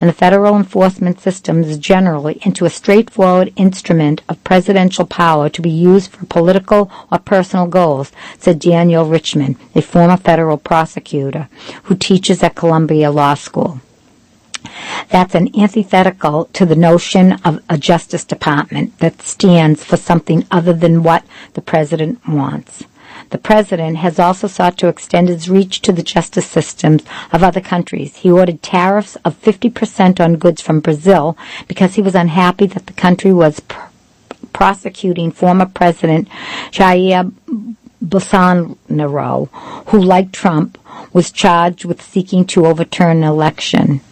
and the federal enforcement systems generally into a straightforward instrument of presidential power to be used for political or personal goals, said Daniel Richman, a former federal prosecutor who teaches at Columbia Law School. That's an antithetical to the notion of a Justice Department that stands for something other than what the president wants. The president has also sought to extend his reach to the justice systems of other countries. He ordered tariffs of 50% on goods from Brazil because he was unhappy that the country was prosecuting former President Jair Bolsonaro, who, like Trump, was charged with seeking to overturn an election.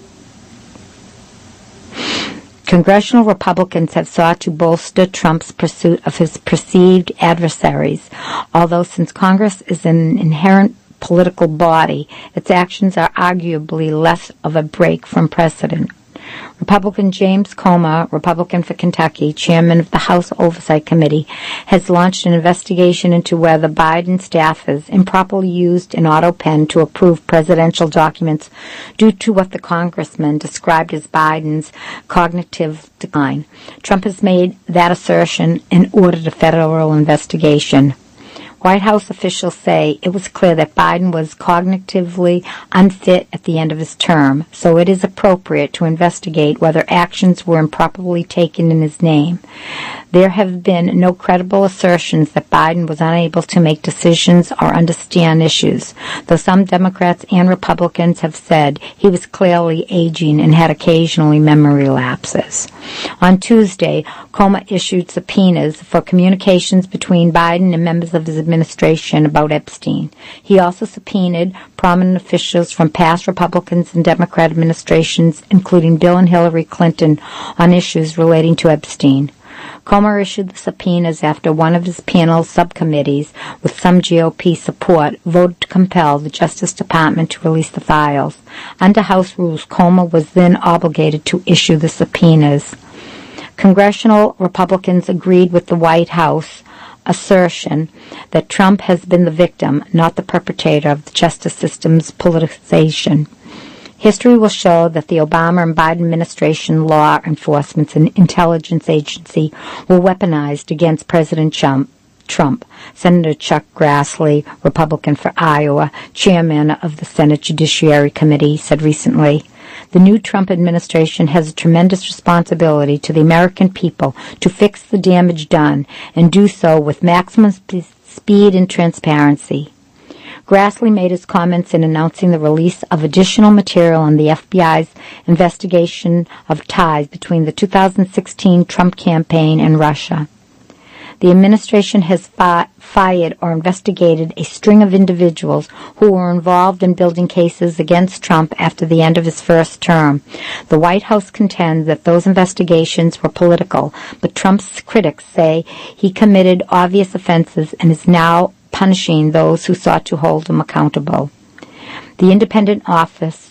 Congressional Republicans have sought to bolster Trump's pursuit of his perceived adversaries, although since Congress is an inherent political body, its actions are arguably less of a break from precedent. Republican James Comer, Republican for Kentucky, chairman of the House Oversight Committee, has launched an investigation into whether Biden staffers improperly used an auto pen to approve presidential documents due to what the congressman described as Biden's cognitive decline. Trump has made that assertion and ordered a federal investigation. White House officials say it was clear that Biden was cognitively unfit at the end of his term, so it is appropriate to investigate whether actions were improperly taken in his name. There have been no credible assertions that Biden was unable to make decisions or understand issues, though some Democrats and Republicans have said he was clearly aging and had occasionally memory lapses. On Tuesday, Comer issued subpoenas for communications between Biden and members of his administration about Epstein. He also subpoenaed prominent officials from past Republicans and Democrat administrations, including Bill and Hillary Clinton, on issues relating to Epstein. Comer issued the subpoenas after one of his panel's subcommittees, with some GOP support, voted to compel the Justice Department to release the files. Under House rules, Comer was then obligated to issue the subpoenas. Congressional Republicans agreed with the White House assertion that Trump has been the victim, not the perpetrator, of the justice system's politicization. History will show that the Obama and Biden administration law enforcement and intelligence agency were weaponized against President Trump. Senator Chuck Grassley, Republican for Iowa, chairman of the Senate Judiciary Committee, said recently, "The new Trump administration has a tremendous responsibility to the American people to fix the damage done and do so with maximum speed and transparency." Grassley made his comments in announcing the release of additional material on the FBI's investigation of ties between the 2016 Trump campaign and Russia. The administration has fired or investigated a string of individuals who were involved in building cases against Trump after the end of his first term. The White House contends that those investigations were political, but Trump's critics say he committed obvious offenses and is now punishing those who sought to hold him accountable. The Independent Office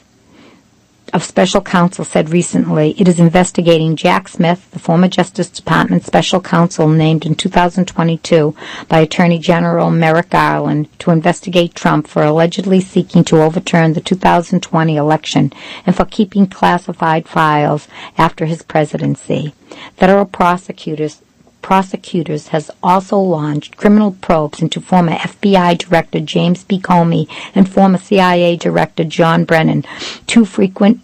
of Special Counsel said recently it is investigating Jack Smith, the former Justice Department Special Counsel named in 2022 by Attorney General Merrick Garland to investigate Trump for allegedly seeking to overturn the 2020 election and for keeping classified files after his presidency. Federal prosecutors has also launched criminal probes into former FBI Director James B. Comey and former CIA Director John Brennan, two frequent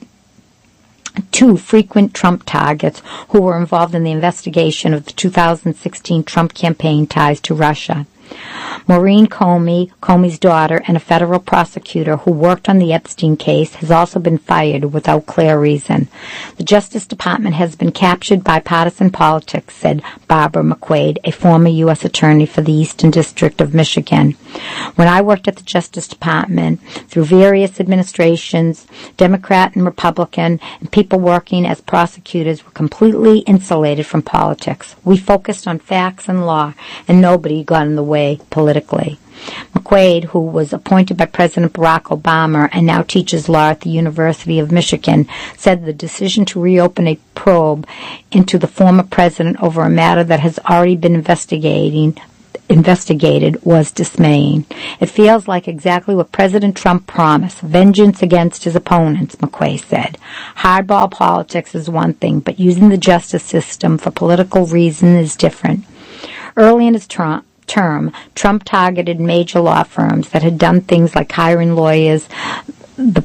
Trump targets who were involved in the investigation of the 2016 Trump campaign ties to Russia. Maureen Comey, Comey's daughter, and a federal prosecutor who worked on the Epstein case has also been fired without clear reason. The Justice Department has been captured by partisan politics, said Barbara McQuaid, a former U.S. attorney for the Eastern District of Michigan. When I worked at the Justice Department, through various administrations, Democrat and Republican, and people working as prosecutors were completely insulated from politics. We focused on facts and law, and nobody got in the way politically. McQuaid, who was appointed by President Barack Obama and now teaches law at the University of Michigan, said the decision to reopen a probe into the former president over a matter that has already been investigated investigated was dismaying. It feels like exactly what President Trump promised, vengeance against his opponents, McQuaid said. Hardball politics is one thing, but using the justice system for political reasons is different. Early in his term, Trump targeted major law firms that had done things like hiring lawyers, the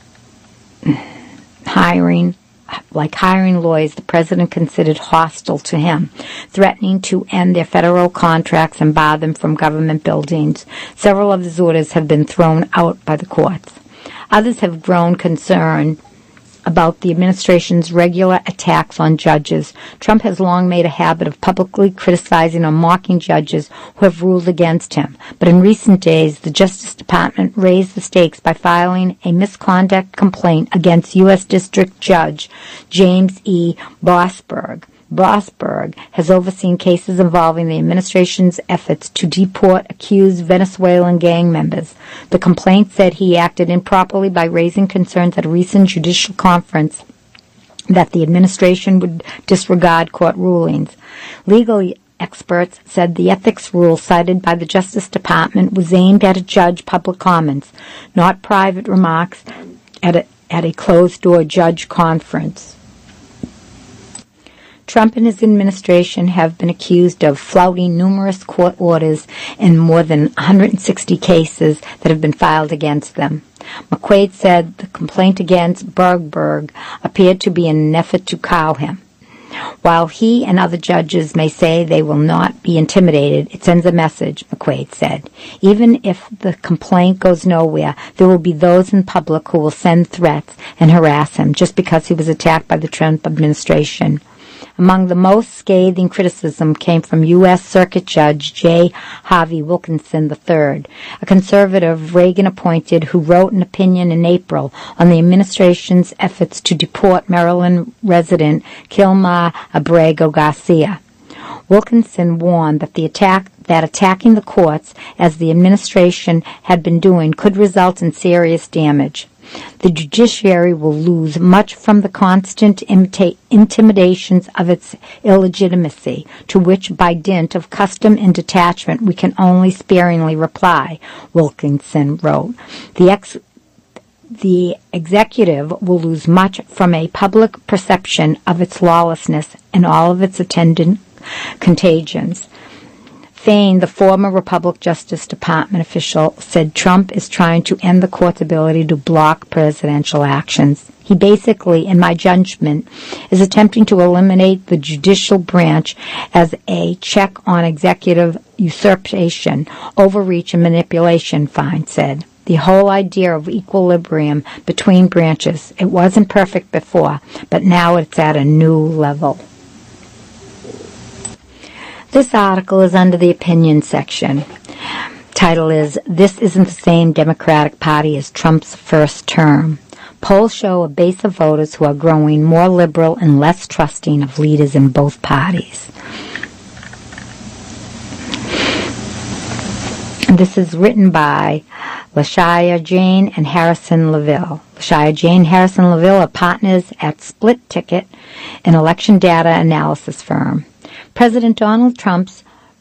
president considered hostile to him, threatening to end their federal contracts and bar them from government buildings. Several of his orders have been thrown out by the courts. Others have grown concerned about the administration's regular attacks on judges. Trump has long made a habit of publicly criticizing or mocking judges who have ruled against him. But in recent days, the Justice Department raised the stakes by filing a misconduct complaint against U.S. District Judge James E. Boasberg. Boasberg has overseen cases involving the administration's efforts to deport accused Venezuelan gang members. The complaint said he acted improperly by raising concerns at a recent judicial conference that the administration would disregard court rulings. Legal experts said the ethics rule cited by the Justice Department was aimed at a judge's public comments, not private remarks at a closed-door judge conference. Trump and his administration have been accused of flouting numerous court orders in more than 160 cases that have been filed against them. McQuaid said the complaint against Boasberg appeared to be an effort to cow him. While he and other judges may say they will not be intimidated, it sends a message, McQuaid said. Even if the complaint goes nowhere, there will be those in public who will send threats and harass him just because he was attacked by the Trump administration. Among the most scathing criticism came from U.S. Circuit Judge J. Harvey Wilkinson III, a conservative Reagan-appointed who wrote an opinion in April on the administration's efforts to deport Maryland resident Kilmer Abrego Garcia. Wilkinson warned that attacking the courts, as the administration had been doing, could result in serious damage. The judiciary will lose much from the constant intimidations of its illegitimacy, to which by dint of custom and detachment we can only sparingly reply, Wilkinson wrote. The executive will lose much from a public perception of its lawlessness and all of its attendant contagions. Fain, the former Republican Justice Department official, said Trump is trying to end the court's ability to block presidential actions. He basically, in my judgment, is attempting to eliminate the judicial branch as a check on executive usurpation, overreach, and manipulation, Fine said. The whole idea of equilibrium between branches, it wasn't perfect before, but now it's at a new level. This article is under the opinion section. Title is, This Isn't the Same Democratic Party as Trump's First Term. Polls show a base of voters who are growing more liberal and less trusting of leaders in both parties. And this is written by LaShia Jane and Harrison LaVille. LaShia Jane and Harrison LaVille are partners at Split Ticket, an election data analysis firm. President Donald Trump's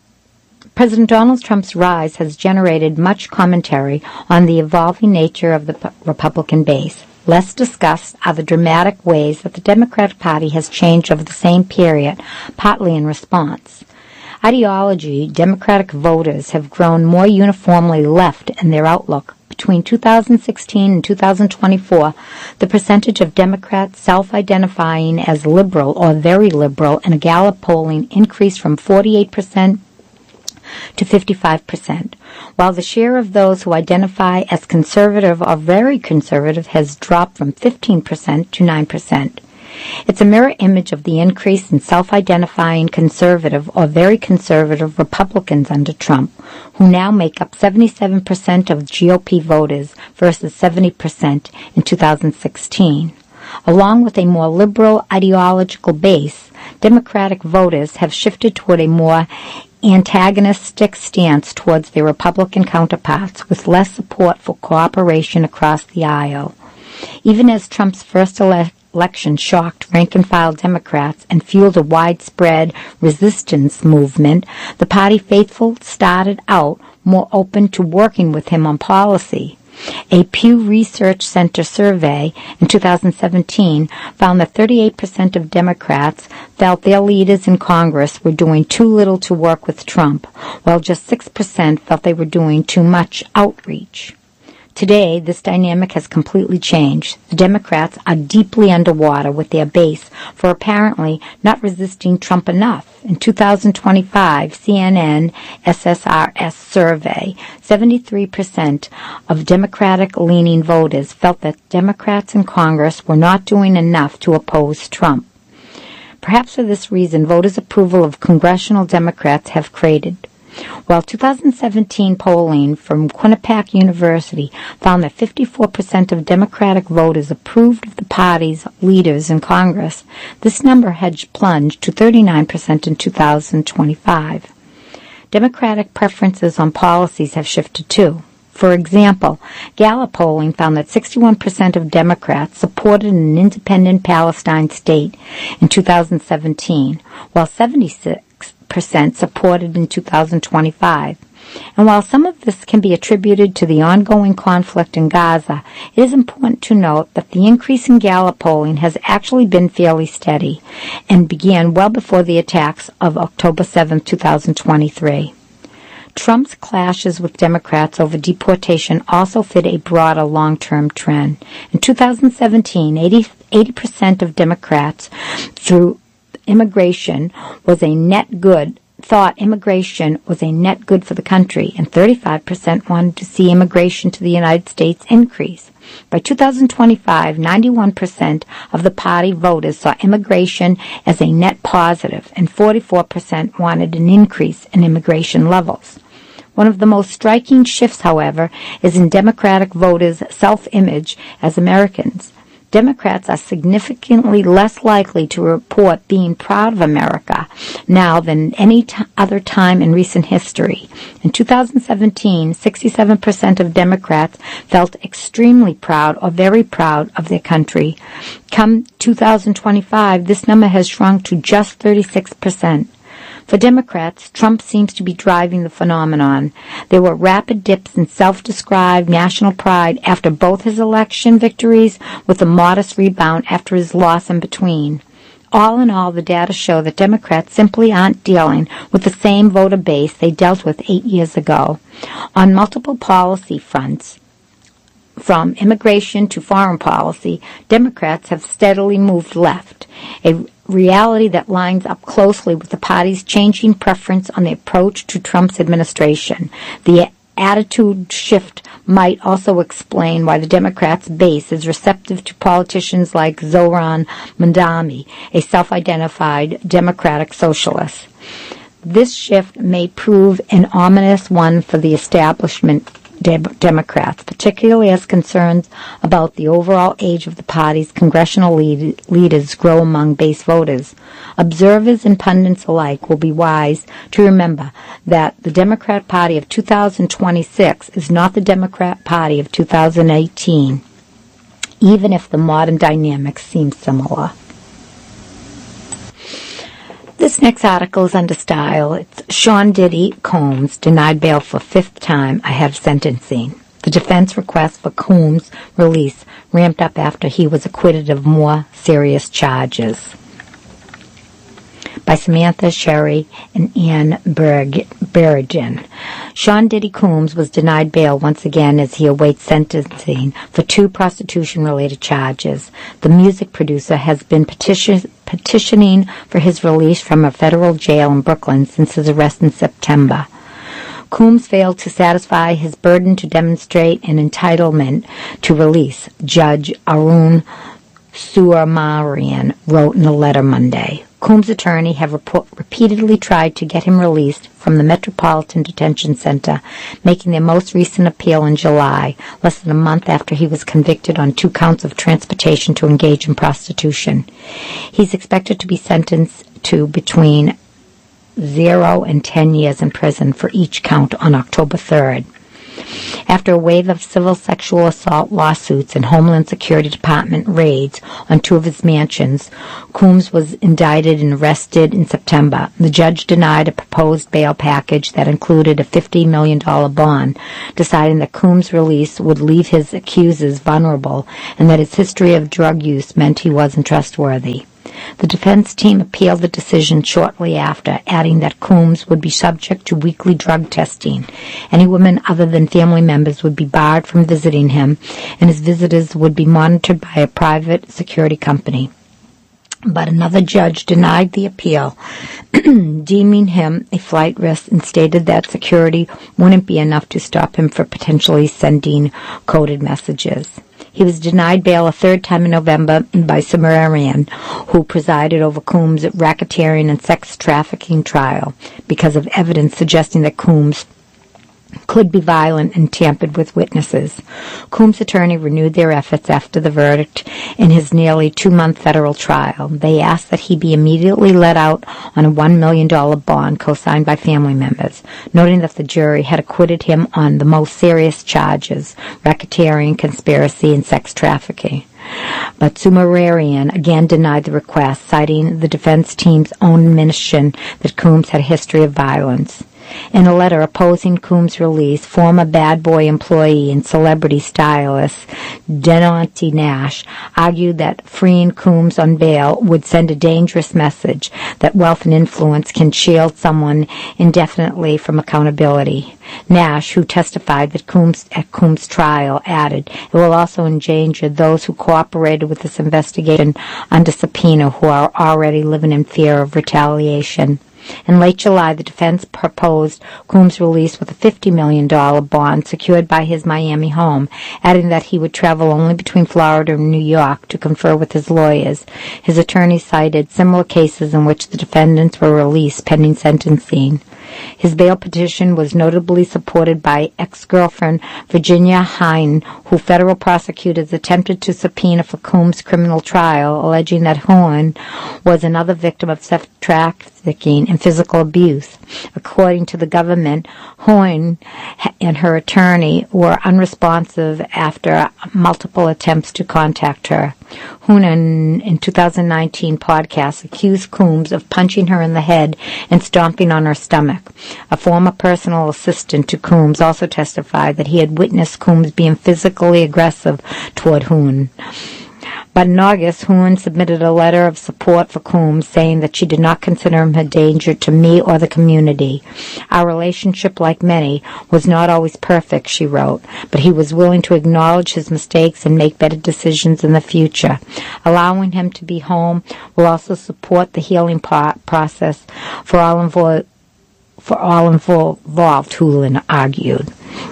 rise has generated much commentary on the evolving nature of the Republican base. Less discussed are the dramatic ways that the Democratic Party has changed over the same period, partly in response. Ideology, Democratic voters have grown more uniformly left in their outlook. Between 2016 and 2024, the percentage of Democrats self-identifying as liberal or very liberal in a Gallup polling increased from 48% to 55%, while the share of those who identify as conservative or very conservative has dropped from 15% to 9%. It's a mirror image of the increase in self-identifying conservative or very conservative Republicans under Trump, who now make up 77% of GOP voters versus 70% in 2016. Along with a more liberal ideological base, Democratic voters have shifted toward a more antagonistic stance towards their Republican counterparts, with less support for cooperation across the aisle. Even as Trump's first election shocked rank-and-file Democrats and fueled a widespread resistance movement, the party faithful started out more open to working with him on policy. A Pew Research Center survey in 2017 found that 38% of Democrats felt their leaders in Congress were doing too little to work with Trump, while just 6% felt they were doing too much outreach. Today, this dynamic has completely changed. The Democrats are deeply underwater with their base for apparently not resisting Trump enough. In 2025 CNN SSRS survey, 73% of Democratic-leaning voters felt that Democrats in Congress were not doing enough to oppose Trump. Perhaps for this reason, voters' approval of congressional Democrats have cratered. While 2017 polling from Quinnipiac University found that 54% of Democratic voters approved of the party's leaders in Congress, this number had plunged to 39% in 2025. Democratic preferences on policies have shifted too. For example, Gallup polling found that 61% of Democrats supported an independent Palestine state in 2017, while 76% supported in 2025. And while some of this can be attributed to the ongoing conflict in Gaza, it is important to note that the increase in Gallup polling has actually been fairly steady and began well before the attacks of October 7, 2023. Trump's clashes with Democrats over deportation also fit a broader long-term trend. In 2017, 80% of Democrats thought immigration was a net good for the country, and 35% wanted to see immigration to the United States increase. By 2025, 91% of the party voters saw immigration as a net positive, and 44% wanted an increase in immigration levels. One of the most striking shifts, however, is in Democratic voters' self-image as Americans. Democrats are significantly less likely to report being proud of America now than any other time in recent history. In 2017, 67% of Democrats felt extremely proud or very proud of their country. Come 2025, this number has shrunk to just 36%. For Democrats, Trump seems to be driving the phenomenon. There were rapid dips in self-described national pride after both his election victories, with a modest rebound after his loss in between. All in all, the data show that Democrats simply aren't dealing with the same voter base they dealt with 8 years ago. On multiple policy fronts, from immigration to foreign policy, Democrats have steadily moved left, a reality that lines up closely with the party's changing preference on the approach to Trump's administration. The attitude shift might also explain why the Democrats' base is receptive to politicians like Zohran Mamdani, a self-identified democratic socialist. This shift may prove an ominous one for the establishment Democrats, particularly as concerns about the overall age of the party's congressional leaders grow among base voters. Observers and pundits alike will be wise to remember that the Democrat Party of 2026 is not the Democrat Party of 2018, even if the modern dynamics seem similar. This next article is under style. It's Sean Diddy Combs denied bail for fifth time ahead of sentencing. The defense request for Combs' release ramped up after he was acquitted of more serious charges. By Samantha Sherry and Ann Berrigan. Sean Diddy Combs was denied bail once again as he awaits sentencing for 2 prostitution-related charges. The music producer has been petitioning for his release from a federal jail in Brooklyn since his arrest in September. Combs failed to satisfy his burden to demonstrate an entitlement to release, Judge Arun Subramanian wrote in a letter Monday. Combs' attorney have repeatedly tried to get him released from the Metropolitan Detention Center, making their most recent appeal in July, less than a month after he was convicted on 2 counts of transportation to engage in prostitution. He's expected to be sentenced to between 0 and 10 years in prison for each count on October 3rd. After a wave of civil sexual assault lawsuits and Homeland Security Department raids on two of his mansions, Coombs was indicted and arrested in September. The judge denied a proposed bail package that included a $50 million bond, deciding that Coombs' release would leave his accusers vulnerable and that his history of drug use meant he wasn't trustworthy. The defense team appealed the decision shortly after, adding that Coombs would be subject to weekly drug testing. Any women other than family members would be barred from visiting him, and his visitors would be monitored by a private security company. But another judge denied the appeal, deeming him a flight risk, and stated that security wouldn't be enough to stop him from potentially sending coded messages. He was denied bail a third time in November by Sumerian, who presided over Coombs' racketeering and sex trafficking trial, because of evidence suggesting that Coombs could be violent and tampered with witnesses. Coombs' attorney renewed their efforts after the verdict in his nearly 2-month federal trial. They asked that he be immediately let out on a $1 million bond co-signed by family members, noting that the jury had acquitted him on the most serious charges, racketeering, conspiracy, and sex trafficking. But Sumerian again denied the request, citing the defense team's own admission that Coombs had a history of violence. In a letter opposing Coombs' release, former Bad Boy employee and celebrity stylist Denonte Nash argued that freeing Coombs on bail would send a dangerous message that wealth and influence can shield someone indefinitely from accountability. Nash, who testified at Coombs' trial, added, "It will also endanger those who cooperated with this investigation under subpoena who are already living in fear of retaliation." In late July, the defense proposed Coombs' release with a $50 million bond secured by his Miami home, adding that he would travel only between Florida and New York to confer with his lawyers. His attorney cited similar cases in which the defendants were released pending sentencing. His bail petition was notably supported by ex-girlfriend Virginia Hine, who federal prosecutors attempted to subpoena for Coombs' criminal trial, alleging that Hine was another victim of sex trafficking and physical abuse. According to the government, Hine and her attorney were unresponsive after multiple attempts to contact her. Hine, in 2019 podcast, accused Coombs of punching her in the head and stomping on her stomach. A former personal assistant to Coombs also testified that he had witnessed Coombs being physically aggressive toward Hine. But in August, Hine submitted a letter of support for Coombs, saying that she did not consider him a danger to me or the community. "Our relationship, like many, was not always perfect," she wrote, "but he was willing to acknowledge his mistakes and make better decisions in the future. Allowing him to be home will also support the healing process for all involved," Houlihan argued.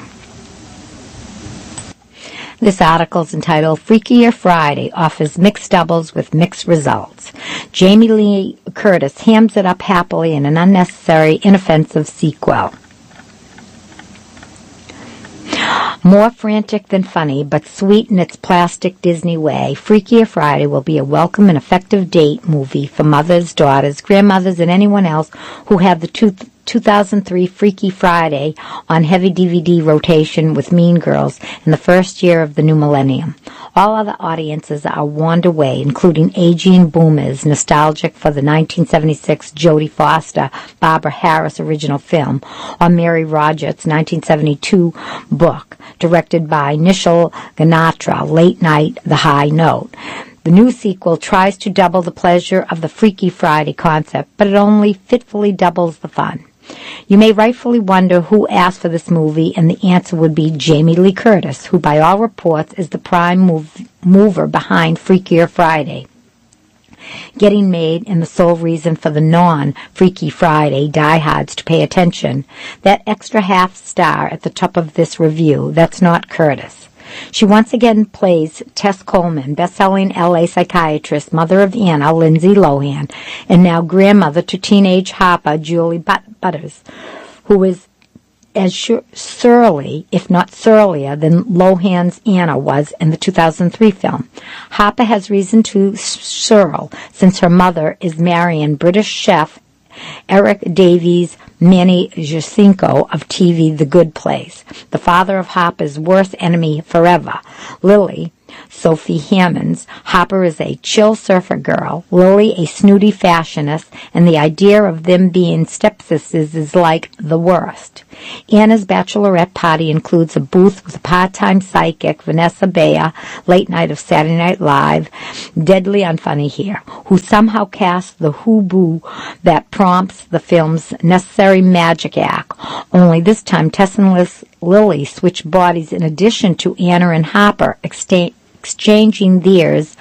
This article is entitled "Freakier Friday Offers Mixed Doubles with Mixed Results." Jamie Lee Curtis hams it up happily in an unnecessary, inoffensive sequel. More frantic than funny, but sweet in its plastic Disney way, Freakier Friday will be a welcome and effective date movie for mothers, daughters, grandmothers, and anyone else who have the 2003 Freaky Friday on heavy DVD rotation with Mean Girls in the first year of the new millennium. All other audiences are warned away, including aging boomers nostalgic for the 1976 Jodie Foster, Barbara Harris original film, or Mary Rogett's 1972 book, directed by Nishal Ganatra, Late Night, The High Note. The new sequel tries to double the pleasure of the Freaky Friday concept, but it only fitfully doubles the fun. You may rightfully wonder who asked for this movie, and the answer would be Jamie Lee Curtis, who by all reports is the prime mover behind Freakier Friday getting made and the sole reason for the non-Freaky Friday diehards to pay attention. That extra half star at the top of this review, that's not Curtis. She once again plays Tess Coleman, best-selling L.A. psychiatrist, mother of Anna, Lindsay Lohan, and now grandmother to teenage Harper, Julie Butters, who is as surly, if not surlier, than Lohan's Anna was in the 2003 film. Harper has reason to surl, since her mother is marrying British chef Eric Davies, Manny Jacinto of TV The Good Place, the father of Hopper's worst enemy forever, Lily, Sophie Hammonds. Hopper is a chill surfer girl, Lily a snooty fashionist, and the idea of them being stepsisters is like the worst. Anna's bachelorette party includes a booth with part-time psychic Vanessa Bayer, late night of Saturday Night Live, deadly unfunny here, who somehow casts the hooboo that prompts the film's necessary magic act. Only this time Tess and Lily switch bodies in addition to Anna and Hopper exchanging theirs.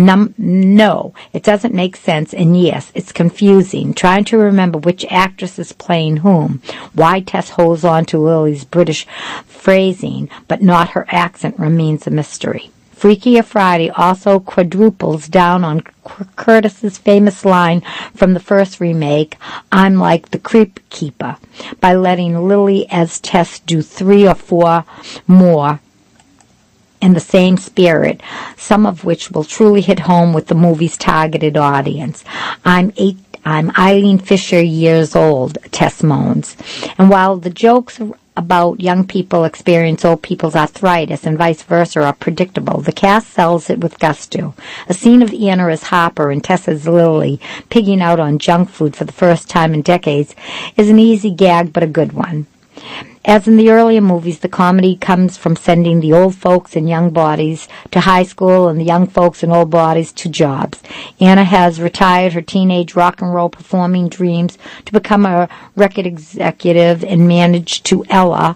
No, it doesn't make sense, and yes, it's confusing, trying to remember which actress is playing whom, why Tess holds on to Lily's British phrasing, but not her accent remains a mystery. Freakier Friday also quadruples down on Curtis's famous line from the first remake, "I'm like the creep keeper," by letting Lily as Tess do 3 or 4 more in the same spirit, some of which will truly hit home with the movie's targeted audience. I'm Eileen Fisher years old, Tess moans. And while the jokes about young people experience old people's arthritis and vice versa are predictable, the cast sells it with gusto. A scene of Anna as Hopper and Tess as Lily pigging out on junk food for the first time in decades is an easy gag, but a good one. As in the earlier movies, the comedy comes from sending the old folks and young bodies to high school and the young folks and old bodies to jobs. Anna has retired her teenage rock and roll performing dreams to become a record executive and manage to Ella,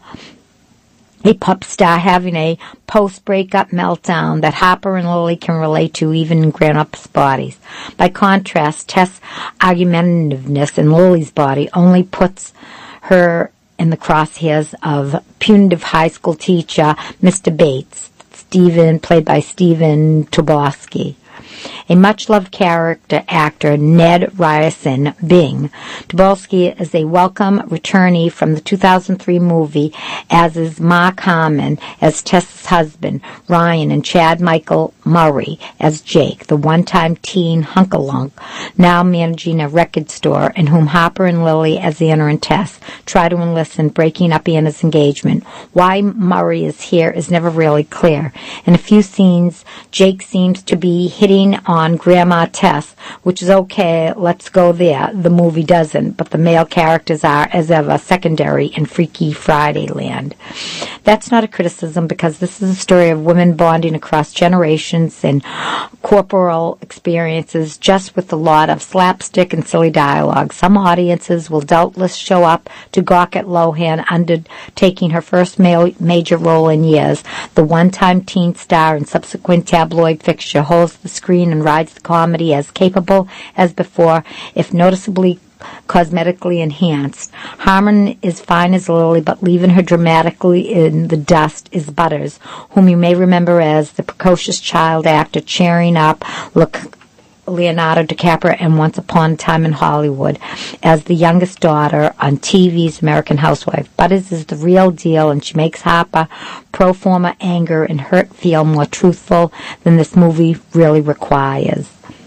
a pop star, having a post-breakup meltdown that Hopper and Lily can relate to even in grown-ups' bodies. By contrast, Tess' argumentativeness in Lily's body only puts her in the crosshairs of punitive high school teacher Mr. Bates, played by Stephen Tobolsky. A much-loved character actor, Ned Ryerson Bing. Tobolsky is a welcome returnee from the 2003 movie, as is Mark Harmon as Tess's husband, Ryan, and Chad Michael Murray as Jake, the one-time teen hunkalunk, now managing a record store, and whom Hopper and Lily as Anna and Tess try to enlist in breaking up Anna's engagement. Why Murray is here is never really clear. In a few scenes, Jake seems to be hitting on Grandma Tess, which is okay, let's go there. The movie doesn't, but the male characters are, as ever, secondary in Freaky Friday land. That's not a criticism, because this is a story of women bonding across generations and corporal experiences, just with a lot of slapstick and silly dialogue. Some audiences will doubtless show up to gawk at Lohan undertaking her first major role in years. The one-time teen star and subsequent tabloid fixture holds the screen and rides the comedy as capable as before, if noticeably cosmetically enhanced. Harmon is fine as Lily, but leaving her dramatically in the dust is Butters, whom you may remember as the precocious child actor cheering up Leonardo DiCaprio and Once Upon a Time in Hollywood as the youngest daughter on TV's American Housewife. Butters is the real deal, and she makes Hopper pro forma anger and hurt feel more truthful than this movie really requires.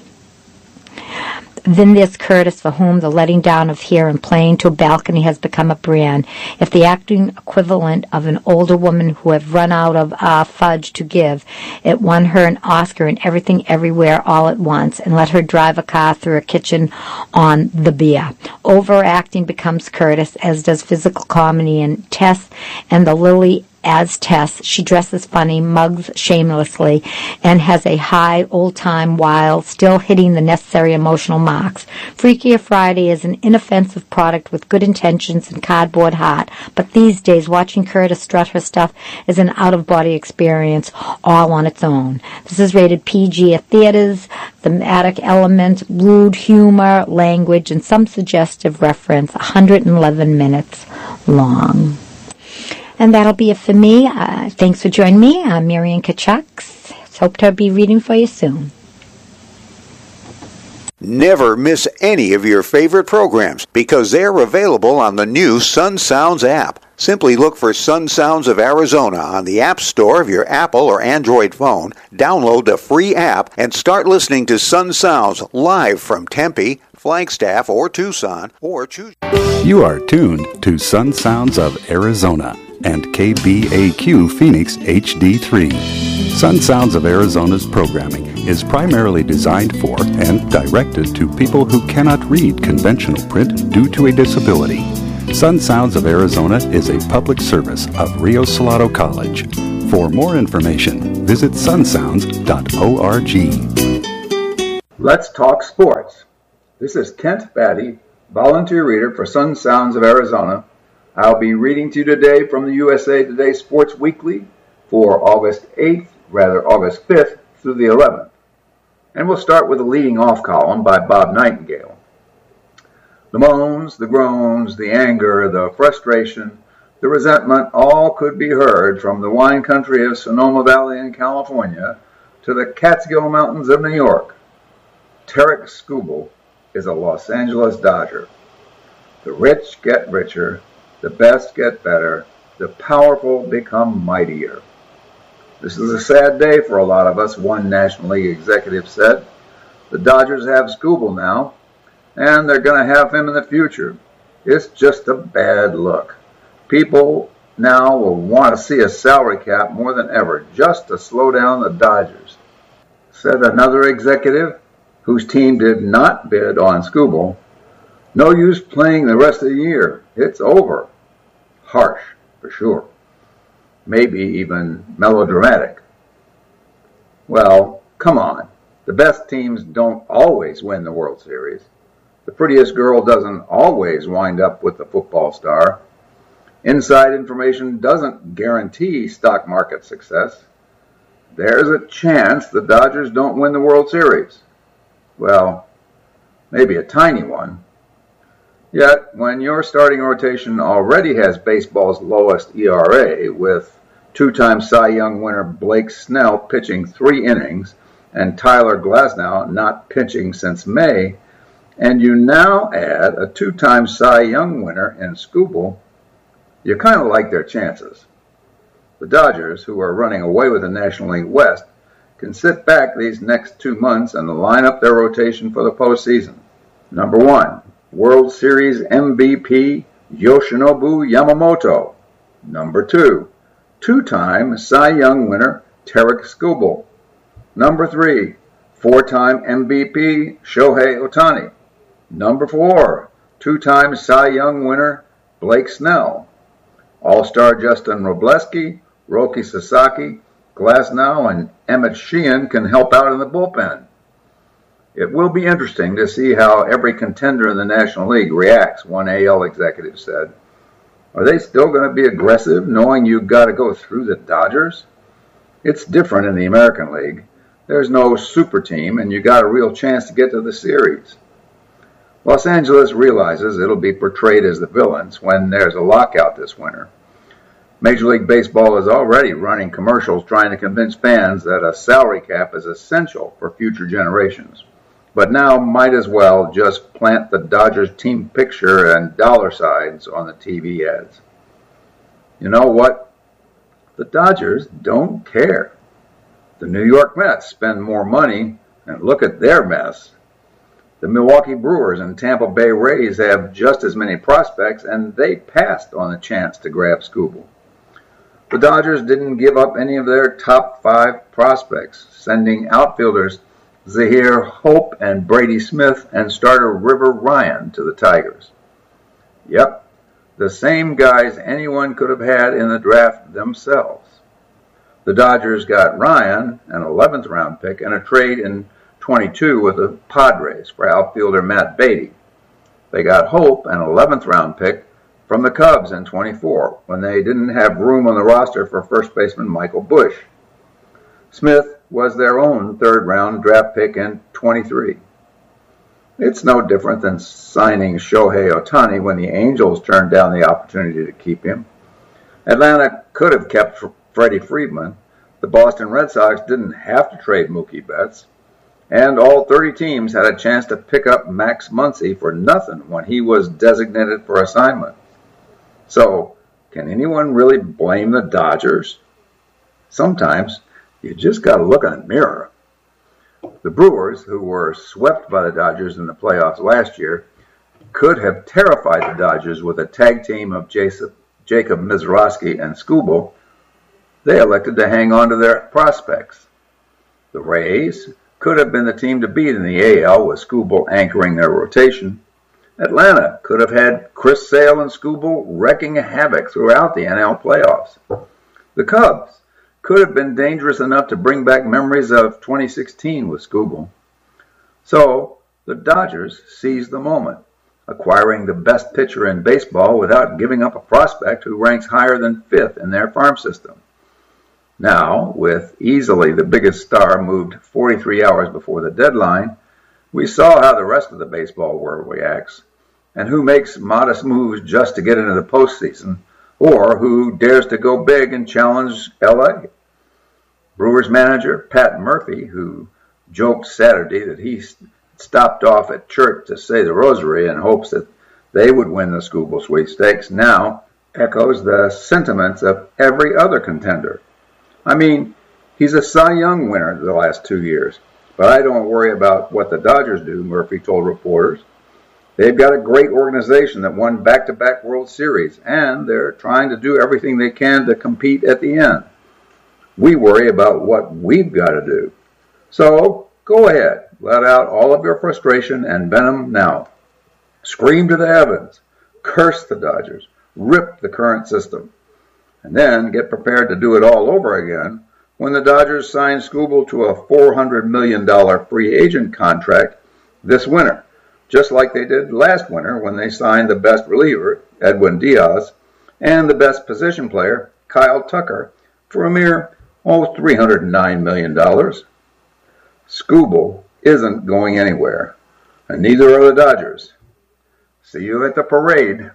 Then there's Curtis, for whom the letting down of hair and playing to a balcony has become a brand. If the acting equivalent of an older woman who had run out of fudge to give, it won her an Oscar in Everything Everywhere All at Once and let her drive a car through a kitchen on the beer. Overacting becomes Curtis, as does physical comedy in Tess and the Lily. As Tess, she dresses funny, mugs shamelessly, and has a high old-time while still hitting the necessary emotional marks. Freakier Friday is an inoffensive product with good intentions and cardboard heart, but these days watching Curtis strut her stuff is an out-of-body experience all on its own. This is rated PG at theaters, thematic elements, rude humor, language, and some suggestive reference, 111 minutes long. And that'll be it for me. Thanks for joining me. I'm Marian Kachuk. Hope to be reading for you soon. Never miss any of your favorite programs because they're available on the new Sun Sounds app. Simply look for Sun Sounds of Arizona on the App Store of your Apple or Android phone, download the free app, and start listening to Sun Sounds live from Tempe, Flagstaff, or Tucson, or choose. You are tuned to Sun Sounds of Arizona and KBAQ Phoenix HD3. Sun Sounds of Arizona's programming is primarily designed for and directed to people who cannot read conventional print due to a disability. Sun Sounds of Arizona is a public service of Rio Salado College. For more information, visit sunsounds.org. Let's talk sports. This is Kent Batty, volunteer reader for Sun Sounds of Arizona. I'll be reading to you today from the USA Today Sports Weekly for August 5th through the 11th. And we'll start with the leading off column by Bob Nightingale. The moans, the groans, the anger, the frustration, the resentment, all could be heard from the wine country of Sonoma Valley in California to the Catskill Mountains of New York. Tarik Skubal is a Los Angeles Dodger. The rich get richer, the best get better, the powerful become mightier. This is a sad day for a lot of us, one National League executive said. The Dodgers have Skubal now, and they're going to have him in the future. It's just a bad look. People now will want to see a salary cap more than ever, just to slow down the Dodgers, said another executive whose team did not bid on Skubal. No use playing the rest of the year. It's over. Harsh, for sure. Maybe even melodramatic. Well, come on. The best teams don't always win the World Series. The prettiest girl doesn't always wind up with the football star. Inside information doesn't guarantee stock market success. There's a chance the Dodgers don't win the World Series. Well, maybe a tiny one. Yet, when your starting rotation already has baseball's lowest ERA, with two-time Cy Young winner Blake Snell pitching 3 innings and Tyler Glasnow not pitching since May, and you now add a 2-time Cy Young winner in Skubal, you kind of like their chances. The Dodgers, who are running away with the National League West, can sit back these next 2 months and line up their rotation for the postseason. Number 1, World Series MVP Yoshinobu Yamamoto. Number 2, 2-time Cy Young winner Tarik Skubal. Number 3, 4-time MVP Shohei Ohtani. Number 4, 2-time Cy Young winner Blake Snell. All-star Justin Robleski, Roki Sasaki, Glasnow, and Emmett Sheehan can help out in the bullpen. It will be interesting to see how every contender in the National League reacts, one AL executive said. Are they still going to be aggressive, knowing you've got to go through the Dodgers? It's different in the American League. There's no super team, and you got a real chance to get to the series. Los Angeles realizes it'll be portrayed as the villains when there's a lockout this winter. Major League Baseball is already running commercials trying to convince fans that a salary cap is essential for future generations. But now might as well just plant the Dodgers team picture and dollar signs on the TV ads. You know what? The Dodgers don't care. The New York Mets spend more money, and look at their mess. The Milwaukee Brewers and Tampa Bay Rays have just as many prospects, and they passed on the chance to grab Skubal. The Dodgers didn't give up any of their top 5 prospects, sending outfielders Zahir Hope and Brady Smith and starter River Ryan to the Tigers. Yep, the same guys anyone could have had in the draft themselves. The Dodgers got Ryan, an 11th round pick, and a trade in 22 with the Padres for outfielder Matt Beatty. They got Hope, an 11th round pick, from the Cubs in 24 when they didn't have room on the roster for first baseman Michael Busch. Smith was their own 3rd round draft pick in 23. It's no different than signing Shohei Ohtani when the Angels turned down the opportunity to keep him. Atlanta could have kept Freddie Freeman. The Boston Red Sox didn't have to trade Mookie Betts. And all 30 teams had a chance to pick up Max Muncy for nothing when he was designated for assignment. So, Can anyone really blame the Dodgers? Sometimes you just got to look in the mirror. The Brewers, who were swept by the Dodgers in the playoffs last year, could have terrified the Dodgers with a tag team of Jacob Misiorowski and Skubal. They elected to hang on to their prospects. The Rays could have been the team to beat in the AL with Skubal anchoring their rotation. Atlanta could have had Chris Sale and Skubal wrecking havoc throughout the NL playoffs. The Cubs could have been dangerous enough to bring back memories of 2016 with Skubal. So the Dodgers seized the moment, acquiring the best pitcher in baseball without giving up a prospect who ranks higher than 5th in their farm system. Now, with easily the biggest star moved 43 hours before the deadline, we saw how the rest of the baseball world reacts, and who makes modest moves just to get into the postseason, or who dares to go big and challenge LA. Brewers manager Pat Murphy, who joked Saturday that he stopped off at church to say the rosary in hopes that they would win the Skubal sweepstakes, now echoes the sentiments of every other contender. I mean, he's a Cy Young winner the last 2 years, but I don't worry about what the Dodgers do, Murphy told reporters. They've got a great organization that won back-to-back World Series, and they're trying to do everything they can to compete at the end. We worry about what we've got to do. So, go ahead, let out all of your frustration and venom now. Scream to the heavens, curse the Dodgers, rip the current system, and then get prepared to do it all over again when the Dodgers sign Skubal to a $400 million free agent contract this winter, just like they did last winter when they signed the best reliever, Edwin Diaz, and the best position player, Kyle Tucker, for a mere $309 million. Skubal isn't going anywhere, and neither are the Dodgers. See you at the parade.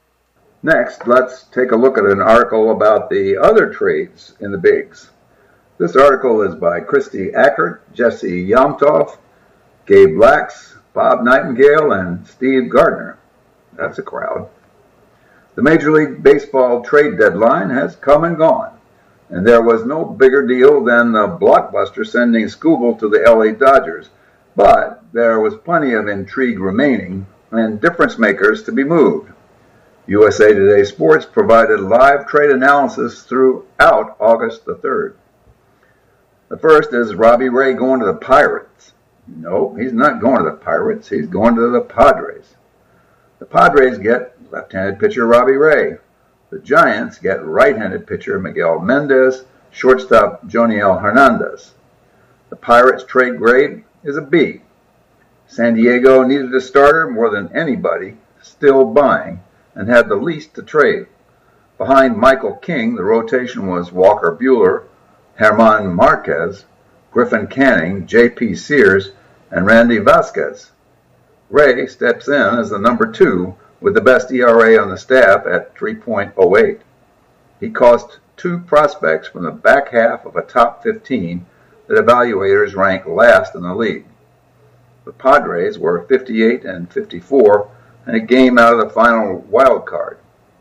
Next, let's take a look at an article about the other trades in the bigs. This article is by Christy Ackert, Jesse Yomtov, Gabe Lax, Bob Nightingale, and Steve Gardner. That's a crowd. The Major League Baseball trade deadline has come and gone, and there was no bigger deal than the blockbuster sending Skubal to the LA Dodgers, but there was plenty of intrigue remaining and difference makers to be moved. USA Today Sports provided live trade analysis throughout August the 3rd. The first is Robbie Ray going to the Pirates. No, he's not going to the Pirates. He's going to the Padres. The Padres get left-handed pitcher Robbie Ray. The Giants get right-handed pitcher Miguel Mendez, shortstop Joniel Hernandez. The Pirates' trade grade is a B. San Diego needed a starter more than anybody, still buying, and had the least to trade. Behind Michael King, the rotation was Walker Buehler, Herman Marquez, Griffin Canning, J.P. Sears, and Randy Vasquez. Ray steps in as the number 2 with the best ERA on the staff at 3.08. He cost 2 prospects from the back half of a top 15 that evaluators rank last in the league. The Padres were 58 and 54 and a game out of the final wild card.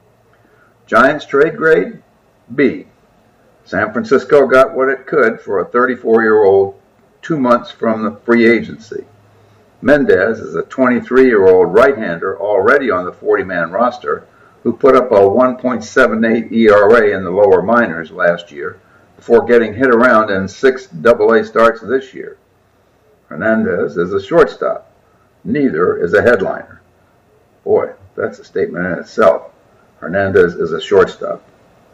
Giants trade grade, B. San Francisco got what it could for a 34-year-old 2 months from the free agency. Mendez is a 23-year-old right-hander already on the 40-man roster who put up a 1.78 ERA in the lower minors last year before getting hit around in 6 AA starts this year. Hernandez is a shortstop. Neither is a headliner. Boy, that's a statement in itself. Hernandez is a shortstop.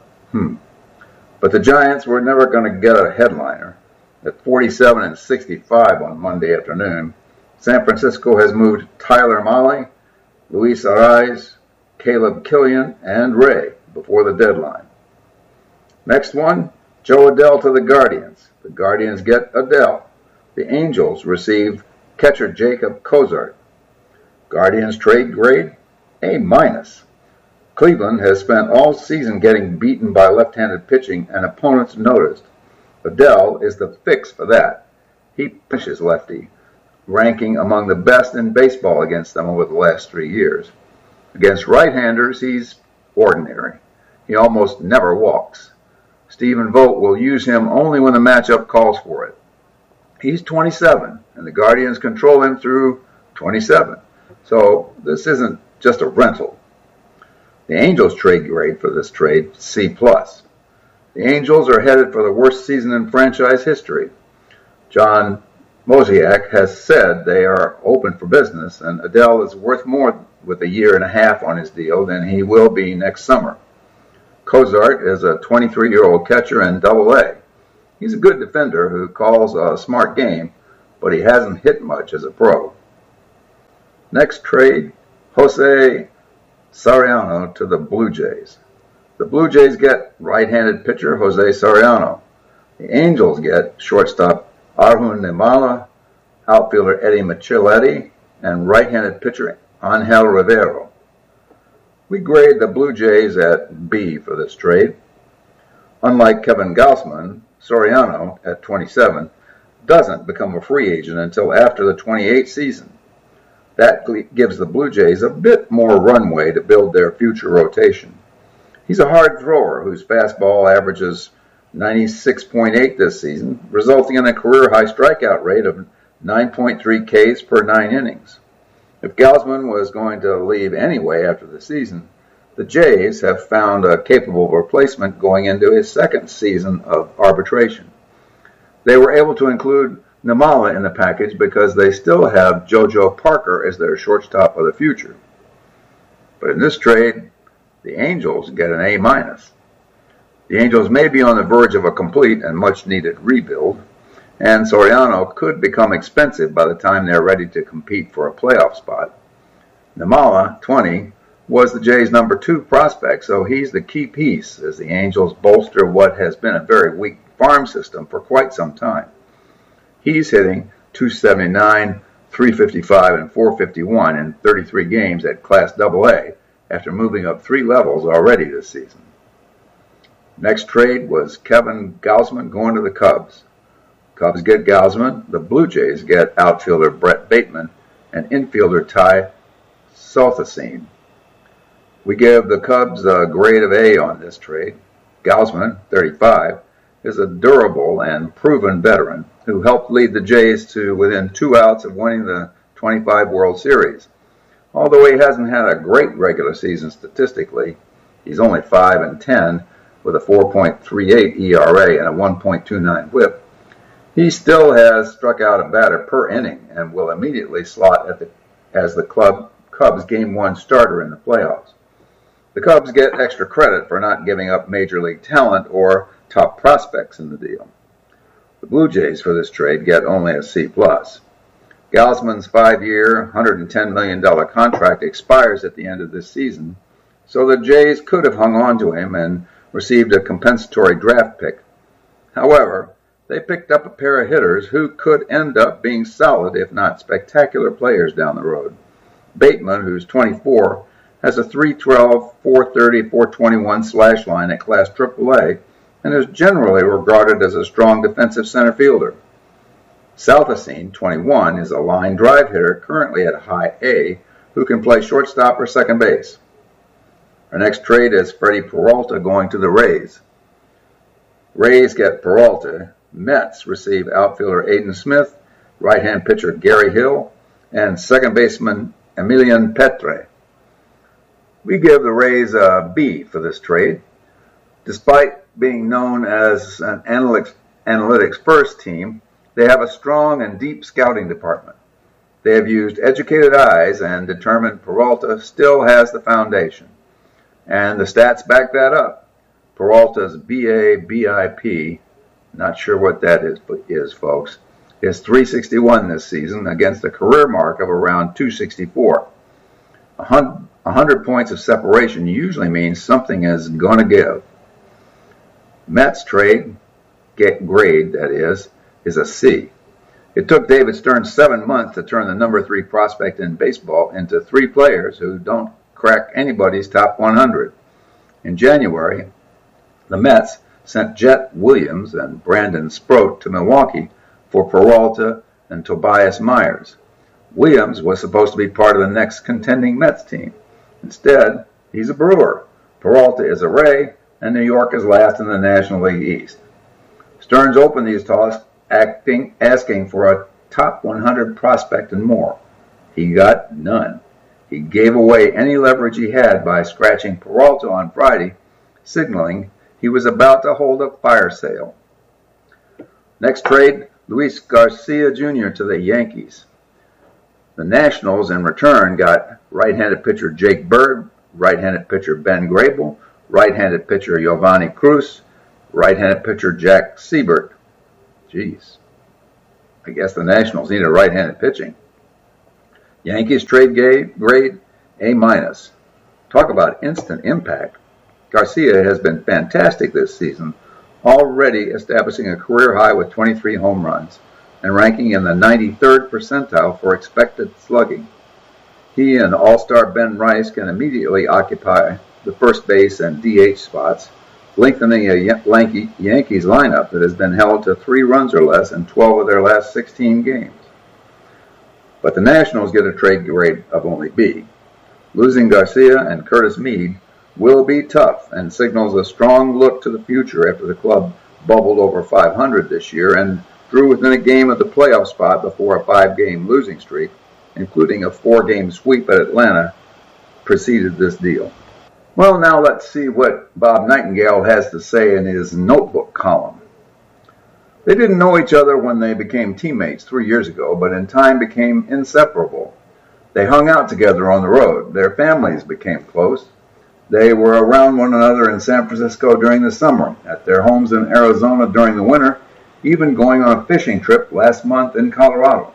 But the Giants were never going to get a headliner. At 47 and 65 on Monday afternoon, San Francisco has moved Tyler Mahle, Luis Arraez, Caleb Killian, and Ray before the deadline. Next one, Joe Adell to the Guardians. The Guardians get Adell. The Angels receive catcher Jacob Cozart. Guardians trade grade, A-. Cleveland has spent all season getting beaten by left-handed pitching and opponents noticed. Adell is the fix for that. He pushes lefty, ranking among the best in baseball against them over the last 3 years. Against right-handers, he's ordinary. he almost never walks. Stephen Vogt will use him only when the matchup calls for it. He's 27, and the Guardians control him through 27. So this isn't just a rental. The Angels trade grade for this trade, C+. The Angels are headed for the worst season in franchise history. John Mozeliak has said they are open for business, and Adell is worth more with a year and a half on his deal than he will be next summer. Cozart is a 23-year-old catcher in Double-A. He's a good defender who calls a smart game, but he hasn't hit much as a pro. Next trade, Jose Soriano to the Blue Jays. The Blue Jays get right-handed pitcher Jose Soriano. The Angels get shortstop Arjun Nimmala, outfielder Eddie Micheletti, and right-handed pitcher Angel Rivero. We grade the Blue Jays at B for this trade. Unlike Kevin Gausman, Soriano, at 27, doesn't become a free agent until after the 28 season. That gives the Blue Jays a bit more runway to build their future rotation. He's a hard thrower whose fastball averages 96.8 this season, resulting in a career-high strikeout rate of 9.3 Ks per 9 innings. If Gausman was going to leave anyway after the season, the Jays have found a capable replacement going into his second season of arbitration. They were able to include Nimmala in the package because they still have JoJo Parker as their shortstop of the future. But in this trade, the Angels get an A-. The Angels may be on the verge of a complete and much-needed rebuild, and Soriano could become expensive by the time they're ready to compete for a playoff spot. Nimmala, 20, was the Jays' number 2 prospect, so he's the key piece as the Angels bolster what has been a very weak farm system for quite some time. He's hitting .279, .355, and .451 in 33 games at Class AA after moving up 3 levels already this season. Next trade was Kevin Gausman going to the Cubs. Cubs get Gausman, the Blue Jays get outfielder Brett Bateman and infielder Ty Salthacine. We give the Cubs a grade of A on this trade. Gausman, 35, is a durable and proven veteran who helped lead the Jays to within 2 outs of winning the 25 World Series. Although he hasn't had a great regular season statistically, he's only 5-10 with a 4.38 ERA and a 1.29 WHIP. He still has struck out a batter per inning and will immediately slot as the Cubs' Game 1 starter in the playoffs. The Cubs get extra credit for not giving up major league talent or top prospects in the deal. The Blue Jays for this trade get only a C+. Gausman's 5-year, $110 million contract expires at the end of this season, so the Jays could have hung on to him and received a compensatory draft pick. However, they picked up a pair of hitters who could end up being solid, if not spectacular, players down the road. Bateman, who's 24, has a .312, .430, .421 slash line at Class AAA and is generally regarded as a strong defensive center fielder. Salthacine, 21, is a line drive hitter currently at high A who can play shortstop or second base. Our next trade is Freddie Peralta going to the Rays. Rays get Peralta. Mets receive outfielder Aiden Smith, right-hand pitcher Gary Hill, and second baseman Emilian Petre. We give the Rays a B for this trade. Despite being known as an analytics first team, they have a strong and deep scouting department. They have used educated eyes and determined Peralta still has the foundation. And the stats back that up. Peralta's BA-BIP, not sure what that is, folks, is .361 this season against a career mark of around .264. 100 points of separation usually means something is going to give. Mets trade, grade that is a C. It took David Stern 7 months to turn the number 3 prospect in baseball into 3 players who don't crack anybody's top 100. In January, the Mets sent Jet Williams and Brandon Sproat to Milwaukee for Peralta and Tobias Myers. Williams was supposed to be part of the next contending Mets team. Instead, he's a Brewer. Peralta is a Ray, and New York is last in the National League East. Stearns opened these talks asking for a top 100 prospect and more. He got none. He gave away any leverage he had by scratching Peralta on Friday, signaling he was about to hold a fire sale. Next trade, Luis Garcia Jr. to the Yankees. The Nationals, in return, got right-handed pitcher Jake Bird, right-handed pitcher Ben Grable, right-handed pitcher Giovanni Cruz, right-handed pitcher Jack Siebert. Jeez. I guess the Nationals needed right-handed pitching. Yankees trade grade A-. Talk about instant impact. Garcia has been fantastic this season, already establishing a career high with 23 home runs and ranking in the 93rd percentile for expected slugging. He and All-Star Ben Rice can immediately occupy the first base and DH spots, lengthening a Yankees lineup that has been held to 3 runs or less in 12 of their last 16 games. But the Nationals get a trade grade of only B. Losing Garcia and Curtis Mead will be tough and signals a strong look to the future after the club bubbled over 500 this year and drew within a game of the playoff spot before a 5-game losing streak, including a 4-game sweep at Atlanta, preceded this deal. Well, now let's see what Bob Nightingale has to say in his notebook column. They didn't know each other when they became teammates 3 years ago, but in time became inseparable. They hung out together on the road. Their families became close. They were around one another in San Francisco during the summer, at their homes in Arizona during the winter, even going on a fishing trip last month in Colorado.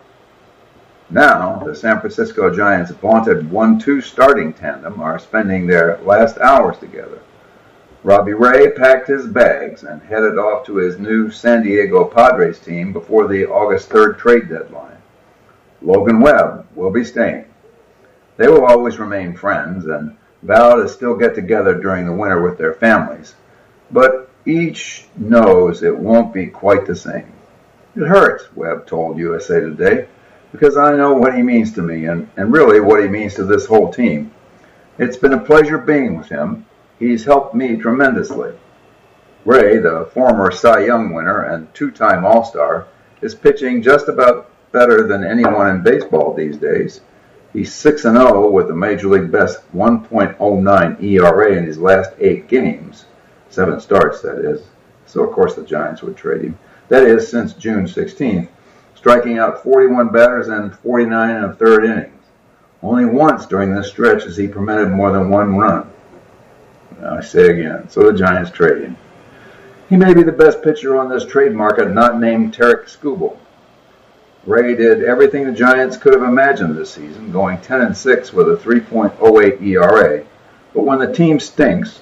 Now, the San Francisco Giants' vaunted 1-2 starting tandem are spending their last hours together. Robbie Ray packed his bags and headed off to his new San Diego Padres team before the August 3rd trade deadline. Logan Webb will be staying. They will always remain friends and vow to still get together during the winter with their families, but each knows it won't be quite the same. It hurts, Webb told USA Today, because I know what he means to me and really what he means to this whole team. It's been a pleasure being with him. He's helped me tremendously. Ray, the former Cy Young winner and 2-time All-Star, is pitching just about better than anyone in baseball these days. He's 6-0 with a Major League best 1.09 ERA in his last 8 games. 7 starts, that is. So, of course, the Giants would trade him. That is, since June 16th, striking out 41 batters and 49 1/3 innings. Only once during this stretch has he permitted more than 1 run. I say again, so the Giants trade him. He may be the best pitcher on this trade market not named Tarik Skubal. Ray did everything the Giants could have imagined this season, going 10-6 with a 3.08 ERA. But when the team stinks,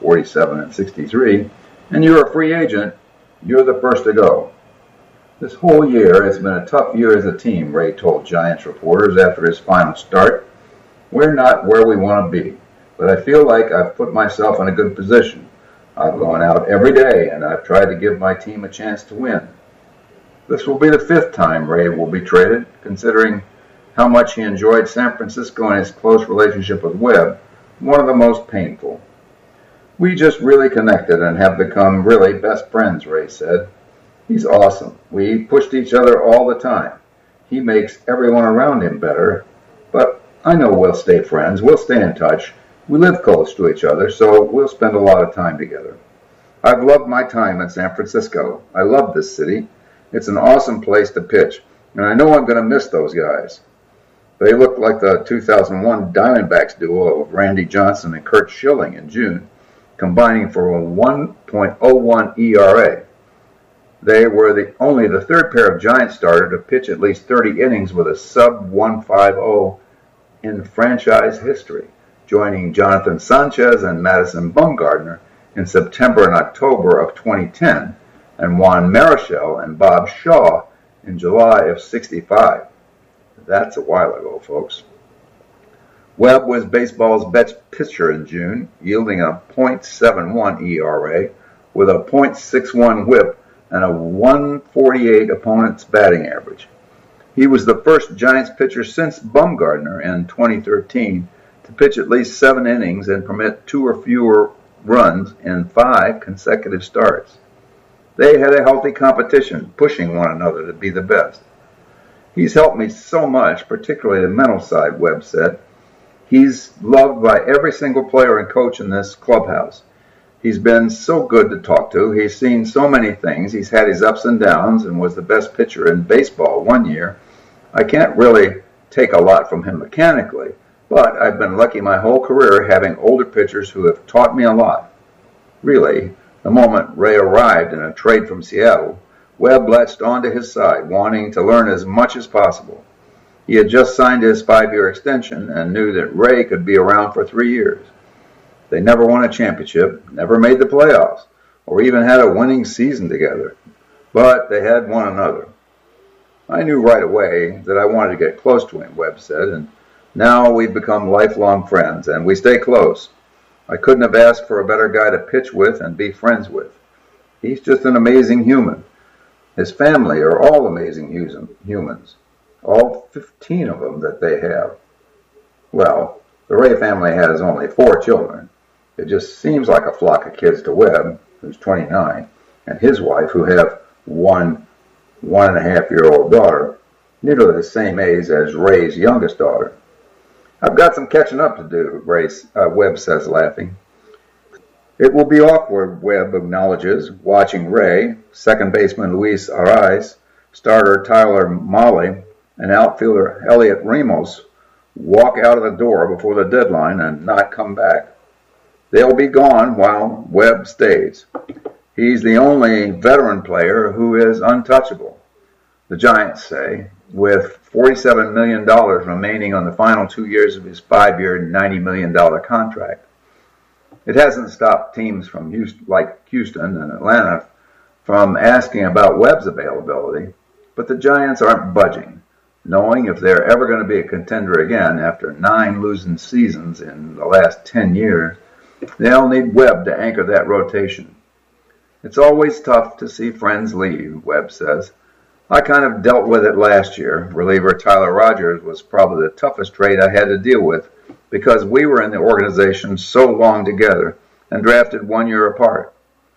47-63, and you're a free agent, you're the first to go. This whole year, it's been a tough year as a team, Ray told Giants reporters after his final start. We're not where we want to be, but I feel like I've put myself in a good position. I've gone out every day, and I've tried to give my team a chance to win. This will be the 5th time Ray will be traded, considering how much he enjoyed San Francisco and his close relationship with Webb, one of the most painful. We just really connected and have become really best friends, Ray said. He's awesome. We pushed each other all the time. He makes everyone around him better, but I know we'll stay friends. We'll stay in touch. We live close to each other, so we'll spend a lot of time together. I've loved my time in San Francisco. I love this city. It's an awesome place to pitch, and I know I'm going to miss those guys. They look like the 2001 Diamondbacks duo of Randy Johnson and Curt Schilling in June, combining for a 1.01 ERA. They were only the 3rd pair of Giants starter to pitch at least 30 innings with a sub-150 in franchise history, joining Jonathan Sanchez and Madison Bumgarner in September and October of 2010, and Juan Marichal and Bob Shaw in July of '65. That's a while ago, folks. Webb was baseball's best pitcher in June, yielding a .71 ERA with a .61 WHIP and a 148 opponent's batting average. He was the first Giants pitcher since Bumgarner in 2013 to pitch at least 7 innings and permit 2 or fewer runs in 5 consecutive starts. They had a healthy competition, pushing one another to be the best. He's helped me so much, particularly the mental side, Webb said. He's loved by every single player and coach in this clubhouse. He's been so good to talk to. He's seen so many things. He's had his ups and downs and was the best pitcher in baseball one year. I can't really take a lot from him mechanically, but I've been lucky my whole career having older pitchers who have taught me a lot. Really, the moment Ray arrived in a trade from Seattle, Webb latched onto his side, wanting to learn as much as possible. He had just signed his 5-year extension and knew that Ray could be around for 3 years. They never won a championship, never made the playoffs, or even had a winning season together. But they had one another. I knew right away that I wanted to get close to him, Webb said, and now we've become lifelong friends, and we stay close. I couldn't have asked for a better guy to pitch with and be friends with. He's just an amazing human. His family are all amazing humans, all 15 of them that they have. Well, the Ray family has only 4 children. It just seems like a flock of kids to Webb, who's 29, and his wife, who have one 1.5-year-old daughter, nearly the same age as Ray's youngest daughter. I've got some catching up to do, Webb says, laughing. It will be awkward, Webb acknowledges, watching Ray, second baseman Luis Arraez, starter Tyler Mahle, and outfielder Elliot Ramos walk out of the door before the deadline and not come back. They'll be gone while Webb stays. He's the only veteran player who is untouchable, the Giants say, with $47 million remaining on the final 2 years of his 5-year, $90 million contract. It hasn't stopped teams from like Houston and Atlanta from asking about Webb's availability, but the Giants aren't budging, knowing if they're ever going to be a contender again after 9 losing seasons in the last 10 years, they'll need Webb to anchor that rotation. It's always tough to see friends leave, Webb says. I kind of dealt with it last year. Reliever Tyler Rogers was probably the toughest trade I had to deal with because we were in the organization so long together and drafted 1 year apart.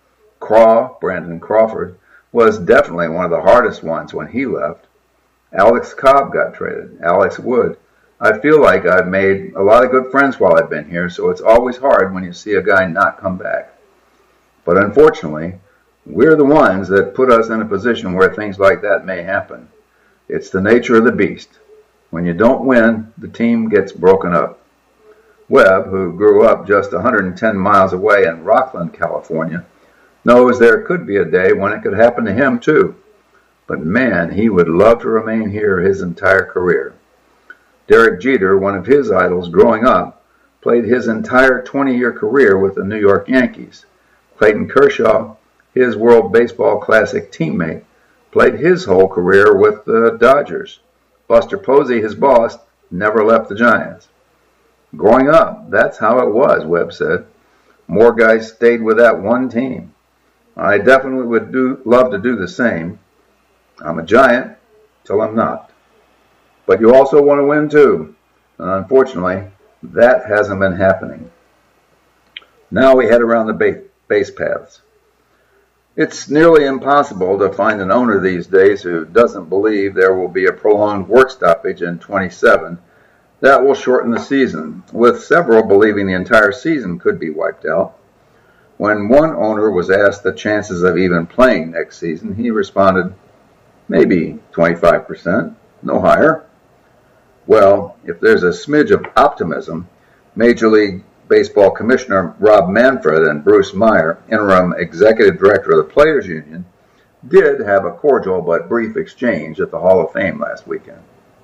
Brandon Crawford, was definitely one of the hardest ones when he left. Alex Cobb got traded. Alex Wood. I feel like I've made a lot of good friends while I've been here, so it's always hard when you see a guy not come back. But unfortunately, we're the ones that put us in a position where things like that may happen. It's the nature of the beast. When you don't win, the team gets broken up. Webb, who grew up just 110 miles away in Rockland, California, knows there could be a day when it could happen to him too. But man, he would love to remain here his entire career. Derek Jeter, one of his idols growing up, played his entire 20-year career with the New York Yankees. Clayton Kershaw, his World Baseball Classic teammate, played his whole career with the Dodgers. Buster Posey, his boss, never left the Giants. Growing up, that's how it was, Webb said. More guys stayed with that one team. I definitely would love to do the same. I'm a Giant till I'm not. But you also want to win too. And unfortunately, that hasn't been happening. Now we head around the base paths. It's nearly impossible to find an owner these days who doesn't believe there will be a prolonged work stoppage in 27 that will shorten the season, with several believing the entire season could be wiped out. When one owner was asked the chances of even playing next season, he responded, maybe 25%, no higher. Well, if there's a smidge of optimism, Major League Baseball Commissioner Rob Manfred and Bruce Meyer, interim executive director of the Players Union, did have a cordial but brief exchange at the Hall of Fame last weekend.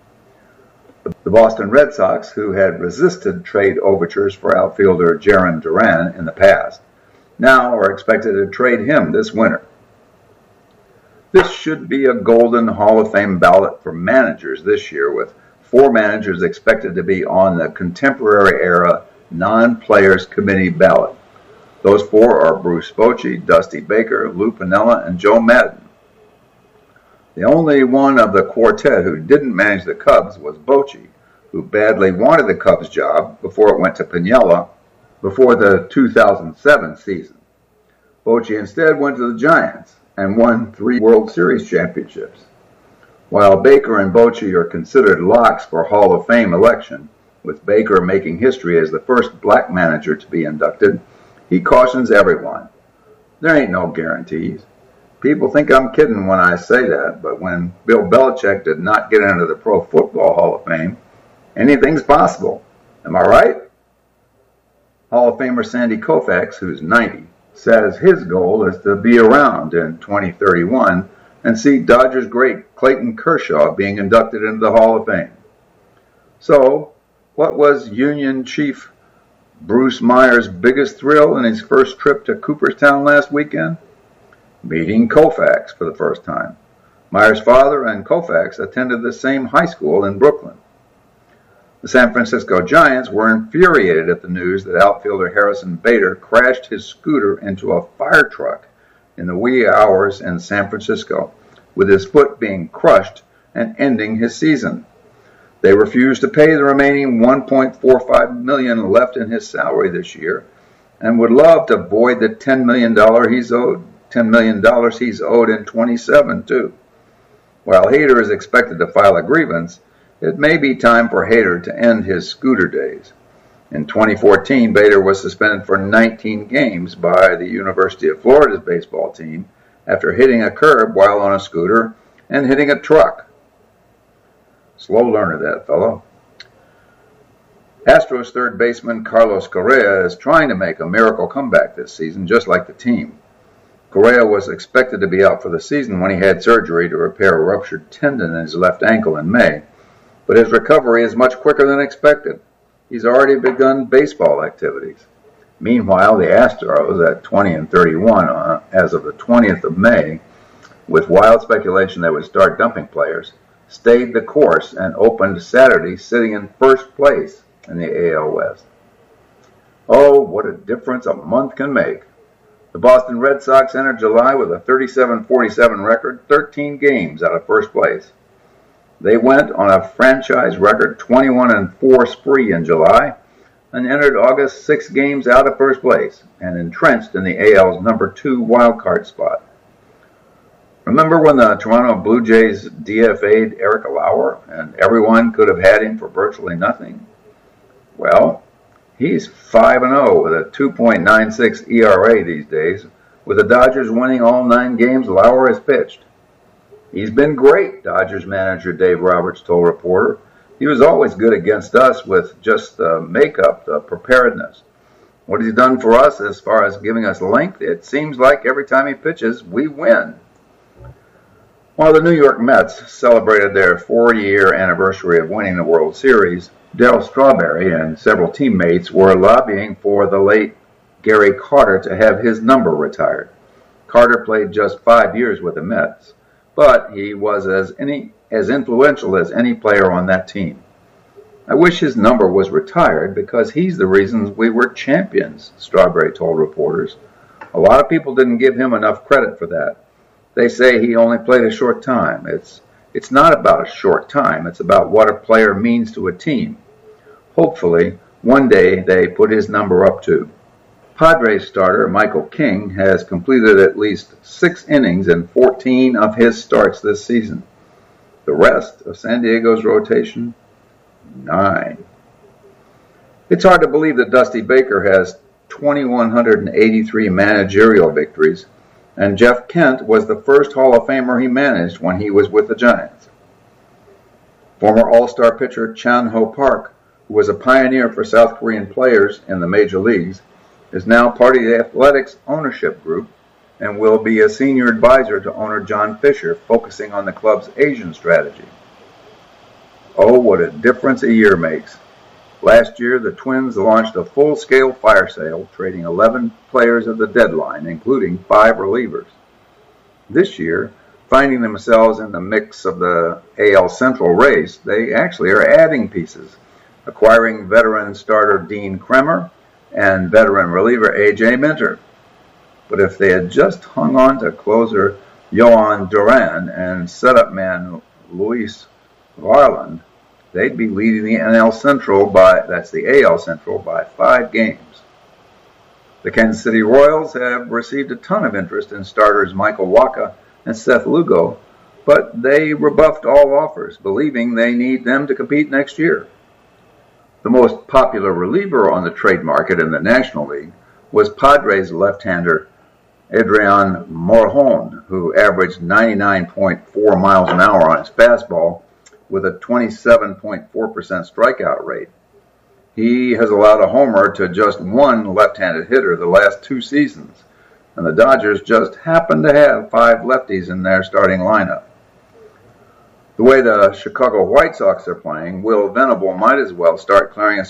The Boston Red Sox, who had resisted trade overtures for outfielder Jarren Duran in the past, now are expected to trade him this winter. This should be a golden Hall of Fame ballot for managers this year, with 4 managers expected to be on the contemporary era non-players committee ballot. Those 4 are Bruce Bochy, Dusty Baker, Lou Piniella, and Joe Maddon. The only one of the quartet who didn't manage the Cubs was Bochy, who badly wanted the Cubs job before it went to Piniella before the 2007 season. Bochy instead went to the Giants and won 3 World Series championships. While Baker and Bochy are considered locks for Hall of Fame election, with Baker making history as the first black manager to be inducted, he cautions everyone. There ain't no guarantees. People think I'm kidding when I say that, but when Bill Belichick did not get into the Pro Football Hall of Fame, anything's possible. Am I right? Hall of Famer Sandy Koufax, who's 90, says his goal is to be around in 2031 and see Dodgers great Clayton Kershaw being inducted into the Hall of Fame. So, what was Union Chief Bruce Myers' biggest thrill in his first trip to Cooperstown last weekend? Meeting Koufax for the first time. Myers' father and Koufax attended the same high school in Brooklyn. The San Francisco Giants were infuriated at the news that outfielder Harrison Bader crashed his scooter into a fire truck in the wee hours in San Francisco, with his foot being crushed and ending his season. They refused to pay the remaining $1.45 million left in his salary this year, and would love to void the $10 million he's owed in 27 too. While Hader is expected to file a grievance, it may be time for Hader to end his scooter days. In 2014, Bader was suspended for 19 games by the University of Florida's baseball team after hitting a curb while on a scooter and hitting a truck. Slow learner, that fellow. Astros third baseman Carlos Correa is trying to make a miracle comeback this season, just like the team. Correa was expected to be out for the season when he had surgery to repair a ruptured tendon in his left ankle in May, but his recovery is much quicker than expected. He's already begun baseball activities. Meanwhile, the Astros, at 20-31 as of the 20th of May, with wild speculation they would start dumping players, stayed the course and opened Saturday sitting in first place in the AL West. Oh, what a difference a month can make. The Boston Red Sox entered July with a 37-47 record, 13 games out of first place. They went on a franchise record 21-4 spree in July and entered August 6 games out of first place and entrenched in the AL's number 2 wildcard spot. Remember when the Toronto Blue Jays DFA'd Eric Lauer and everyone could have had him for virtually nothing? Well, he's 5-0 with a 2.96 ERA these days, with the Dodgers winning all 9 games Lauer has pitched. He's been great, Dodgers manager Dave Roberts told a reporter. He was always good against us with just the makeup, the preparedness. What he's done for us as far as giving us length, it seems like every time he pitches, we win. While the New York Mets celebrated their 40-year anniversary of winning the World Series, Darryl Strawberry and several teammates were lobbying for the late Gary Carter to have his number retired. Carter played just 5 years with the Mets, but he was as influential as any player on that team. I wish his number was retired because he's the reason we were champions, Strawberry told reporters. A lot of people didn't give him enough credit for that. They say he only played a short time. It's not about a short time. It's about what a player means to a team. Hopefully, one day they put his number up too. Padres starter Michael King has completed at least 6 innings in 14 of his starts this season. The rest of San Diego's rotation, 9. It's hard to believe that Dusty Baker has 2,183 managerial victories, and Jeff Kent was the first Hall of Famer he managed when he was with the Giants. Former All-Star pitcher Chan Ho Park, who was a pioneer for South Korean players in the major leagues, is now part of the Athletics ownership group and will be a senior advisor to owner John Fisher, focusing on the club's Asian strategy. Oh, what a difference a year makes. Last year, the Twins launched a full-scale fire sale, trading 11 players at the deadline, including 5 relievers. This year, finding themselves in the mix of the AL Central race, they actually are adding pieces, acquiring veteran starter Dean Kremer and veteran reliever A.J. Minter. But if they had just hung on to closer Yohan Duran and setup man Luis Varland, they'd be leading the AL Central by 5 games. The Kansas City Royals have received a ton of interest in starters Michael Wacha and Seth Lugo, but they rebuffed all offers, believing they need them to compete next year. The most popular reliever on the trade market in the National League was Padres left-hander Adrian Morejon, who averaged 99.4 miles an hour on his fastball with a 27.4% strikeout rate. He has allowed a homer to just one left-handed hitter the last 2 seasons, and the Dodgers just happen to have 5 lefties in their starting lineup. The way the Chicago White Sox are playing, Will Venable might as well start clearing a